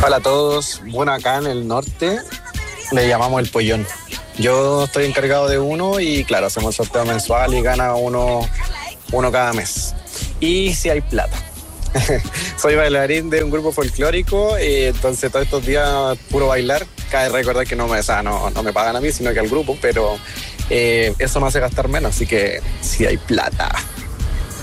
Hola a todos. Bueno, acá en el norte le llamamos el pollón. Yo estoy encargado de uno y claro, hacemos el sorteo mensual y gana uno cada mes. Y si hay plata. Soy bailarín de un grupo folclórico, entonces todos estos días puro bailar. Cabe recordar que no me pagan a mí, sino que al grupo, pero eso me hace gastar menos, así que si hay plata.